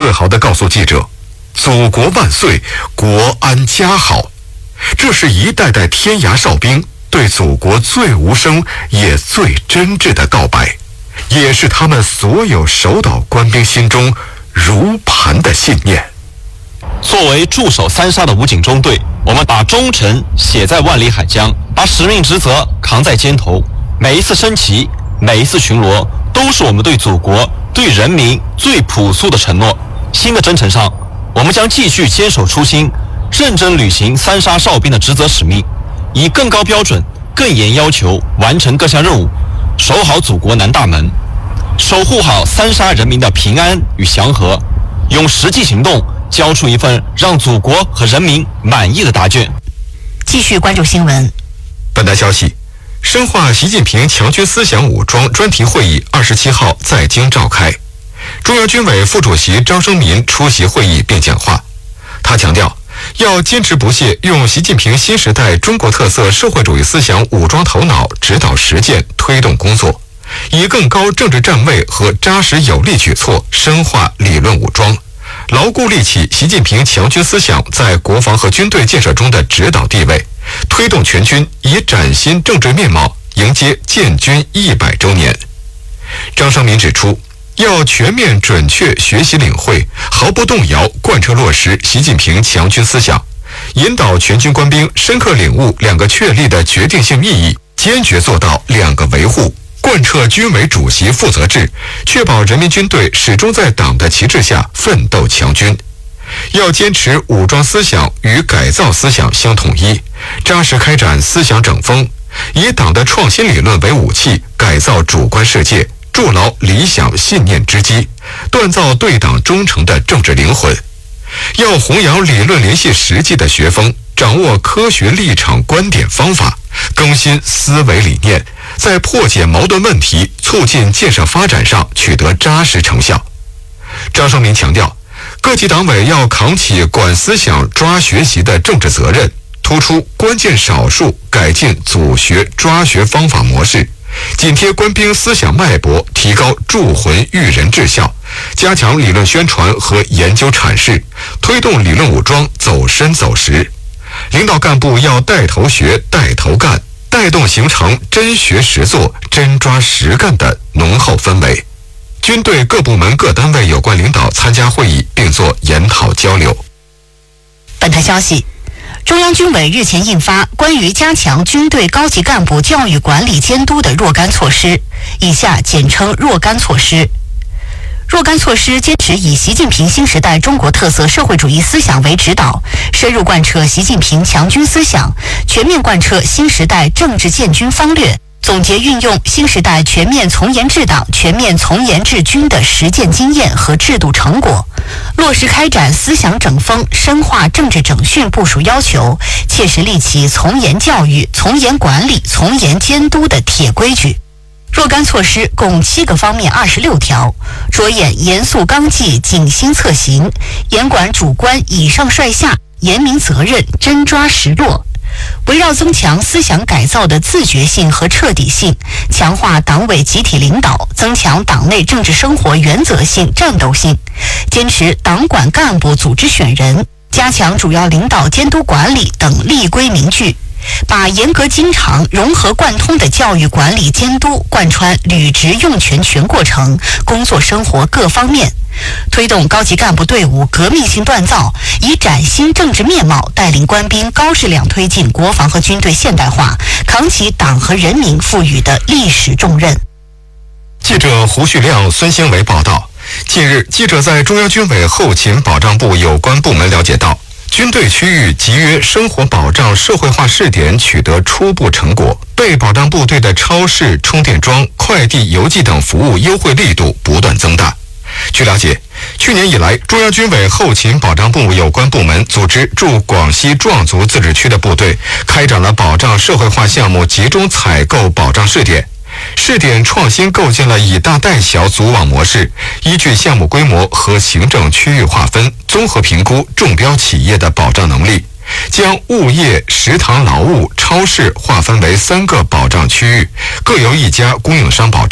自豪地告诉记者：“祖国万岁，国安家好。”这是一代代天涯哨兵对祖国最无声也最真挚的告白，也是他们所有守岛官兵心中如磐的信念。 作为驻守三沙的武警中队，我们把忠诚写在万里海疆，把使命职责扛在肩头。每一次升旗，每一次巡逻，都是我们对祖国、对人民最朴素的承诺。新的征程上，我们将继续坚守初心，认真履行三沙哨兵的职责使命，以更高标准、更严要求完成各项任务，守好祖国南大门，守护好三沙人民的平安与祥和，用实际行动交出一份让祖国和人民满意的答卷。 继续关注新闻。 本台消息，深化习近平强军思想武装专题会议27号在京召开，中央军委副主席张生民出席会议并讲话。他强调，要坚持不懈用习近平新时代中国特色社会主义思想武装头脑指导实践推动工作，以更高政治站位和扎实有力举措深化理论武装，牢固立起习近平强军思想在国防和军队建设中的指导地位，推动全军以崭新政治面貌迎接建军100周年。张生民指出，要全面准确学习领会，毫不动摇贯彻落实习近平强军思想，引导全军官兵深刻领悟2个确立的决定性意义，坚决做到2个维护，贯彻军委主席负责制，确保人民军队始终在党的旗帜下奋斗强军。要坚持武装思想与改造思想相统一，扎实开展思想整风，以党的创新理论为武器，改造主观世界，筑牢理想信念之基，锻造对党忠诚的政治灵魂。要弘扬理论联系实际的学风，掌握科学立场观点方法，更新思维理念，在破解矛盾问题、促进建设发展上取得扎实成效。张生民强调，各级党委要扛起管思想、抓学习的政治责任，突出关键少数，改进组学抓学方法模式，紧贴官兵思想脉搏，提高铸魂育人质效，加强理论宣传和研究阐释，推动理论武装走深走实。领导干部要带头学、带头干，带动形成真学实做、真抓实干的浓厚氛围。军队各部门各单位有关领导参加会议并做研讨交流。 本台消息，中央军委日前印发关于加强军队高级干部教育管理监督的若干措施，以下简称若干措施。若干措施坚持以习近平新时代中国特色社会主义思想为指导，深入贯彻习近平强军思想，全面贯彻新时代政治建军方略，总结运用新时代全面从严治党、全面从严治军的实践经验和制度成果，落实开展思想整风、深化政治整训部署要求，切实立起从严教育、从严管理、从严监督的铁规矩。若干措施共7个方面26条，着眼严肃纲纪、谨心策行，严管主观以上率下，严明责任，真抓实落。围绕增强思想改造的自觉性和彻底性，强化党委集体领导，增强党内政治生活原则性、战斗性，坚持党管干部组织选人，加强主要领导监督管理等立规明矩，把严格经常、融合贯通的教育管理监督贯穿履职用权全过程、工作生活各方面，推动高级干部队伍革命性锻造，以崭新政治面貌带领官兵高质量推进国防和军队现代化，扛起党和人民赋予的历史重任。 记者胡旭亮、孙兴伟报道，近日，记者在中央军委后勤保障部有关部门了解到，军队区域集约生活保障社会化试点取得初步成果，被保障部队的超市、充电桩、快递、邮寄等服务优惠力度不断增大。据了解，去年以来，中央军委后勤保障部有关部门组织驻广西壮族自治区的部队，开展了保障社会化项目集中采购保障试点。试点创新构建了以大带小组网模式，依据项目规模和行政区域划分，综合评估中标企业的保障能力，将物业、食堂、劳务、超市划分为3个保障区域，各由1家供应商保障，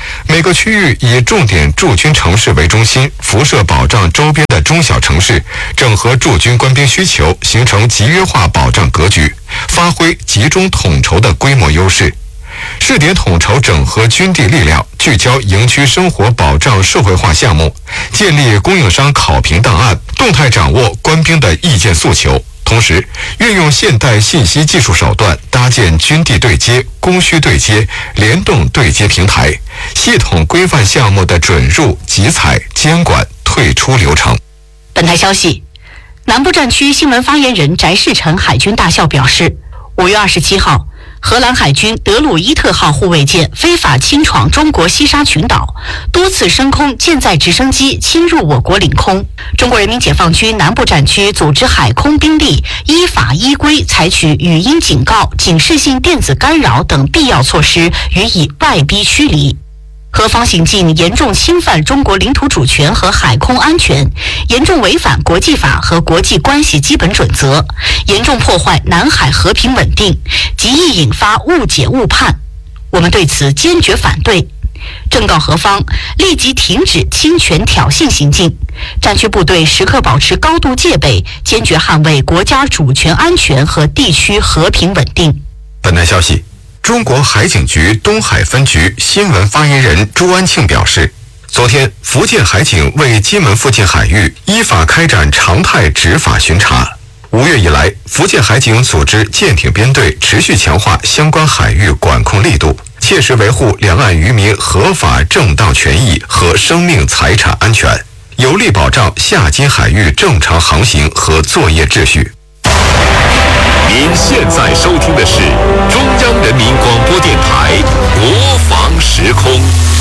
每个区域以重点驻军城市为中心，辐射保障周边的中小城市，整合驻军官兵需求，形成集约化保障格局，发挥集中统筹的规模优势。试点统筹整合军地力量，聚焦营区生活保障社会化项目，建立供应商考评档案，动态掌握官兵的意见诉求。同时，运用现代信息技术手段，搭建军地对接、供需对接、联动对接平台，系统规范项目的准入、集采、监管、退出流程。 本台消息，南部战区新闻发言人翟世成海军大校表示，5月27号，荷兰海军德鲁伊特号护卫舰非法侵闯中国西沙群岛，多次升空舰载直升机侵入我国领空。中国人民解放军南部战区组织海空兵力依法依规采取语音警告、警示性电子干扰等必要措施，予以外逼驱离。何方行径严重侵犯中国领土主权和海空安全，严重违反国际法和国际关系基本准则，严重破坏南海和平稳定，极易引发误解误判。我们对此坚决反对，正告何方立即停止侵权挑衅行径。战区部队时刻保持高度戒备，坚决捍卫国家主权安全和地区和平稳定。 本台消息，中国海警局东海分局新闻发言人朱安庆表示，昨天福建海警为金门附近海域依法开展常态执法巡查。5月以来，福建海警组织舰艇编队持续强化相关海域管控力度，切实维护两岸渔民合法正当权益和生命财产安全，有力保障下金海域正常航行和作业秩序。 您现在收听的是中央人民广播电台国防时空。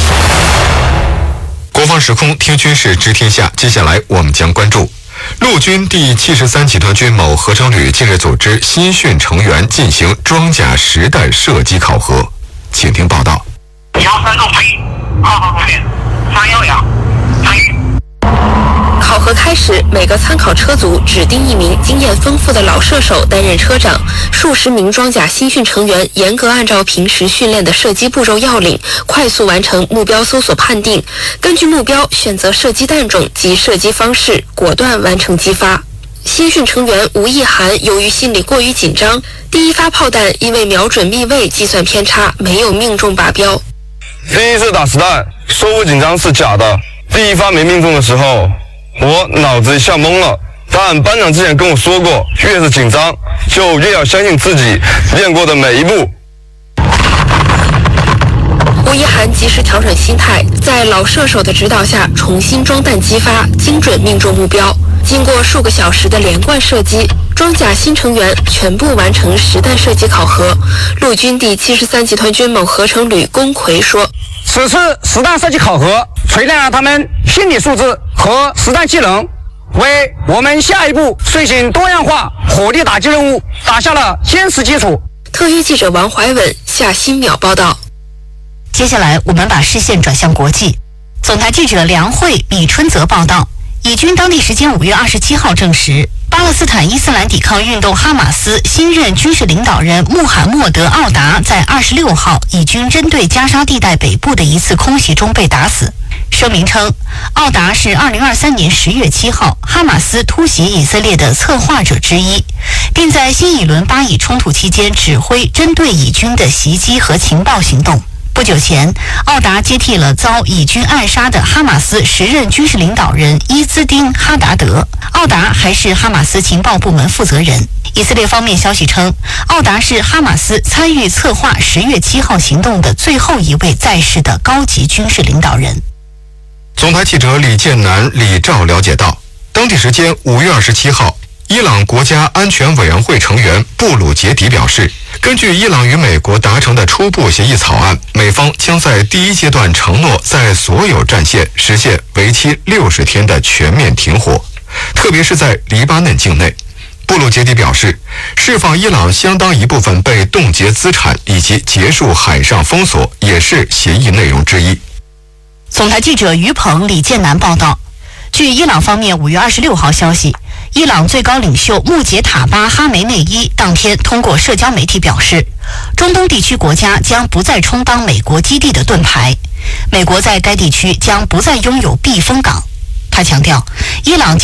国防时空听军事知天下，接下来我们将关注陆军第73集团军某合成旅近日组织新训成员进行装甲实弹射击考核，请听报道。 136飞，2号重点312参与。 考核开始，每个参考车组指定一名经验丰富的老射手担任车长，数十名装甲新训成员严格按照平时训练的射击步骤要领，快速完成目标搜索判定，根据目标选择射击弹种及射击方式，果断完成击发。新训成员吴亦涵由于心里过于紧张，第一发炮弹因为瞄准密位计算偏差，没有命中靶标。 第一次打实弹，说不紧张是假的。第一发没命中的时候，我脑子一下懵了，但班长之前跟我说过，越是紧张就越要相信自己练过的每一步。 吴亦涵及时调整心态，在老射手的指导下重新装弹击发，精准命中目标。经过数个小时的连贯射击，装甲新成员全部完成实弹射击考核。陆军第73集团军某合成旅龚奎说， 此次实弹射击考核锤炼了他们心理素质和实战技能，为我们下一步遂行多样化火力打击任务打下了坚实基础。 特约记者王怀文下新秒报道。 接下来我们把视线转向国际。总台记者梁慧、米春泽报道，以军当地时间5月27号证实，巴勒斯坦伊斯兰抵抗运动哈马斯新任军事领导人穆罕默德·奥达在26号以军针对加沙地带北部的一次空袭中被打死。声明称，奥达是2023年10月7号哈马斯突袭以色列的策划者之一，并在新一轮巴以冲突期间指挥针对以军的袭击和情报行动。不久前，奥达接替了遭以军暗杀的哈马斯时任军事领导人伊兹丁·哈达德。奥达还是哈马斯情报部门负责人。以色列方面消息称，奥达是哈马斯参与策划10月7号行动的最后一位在世的高级军事领导人。 总台记者李建南、李兆了解到，当地时间5月27号，伊朗国家安全委员会成员布鲁杰迪表示，根据伊朗与美国达成的初步协议草案，美方将在第一阶段承诺在所有战线实现为期60天的全面停火，特别是在黎巴嫩境内。布鲁杰迪表示，释放伊朗相当一部分被冻结资产以及结束海上封锁也是协议内容之一。 总台记者于鹏、李建南报道，据伊朗方面5月26号消息，伊朗最高领袖穆杰塔巴·哈梅内伊当天通过社交媒体表示，中东地区国家将不再充当美国基地的盾牌。 美国在该地区将不再拥有避风港。他强调，伊朗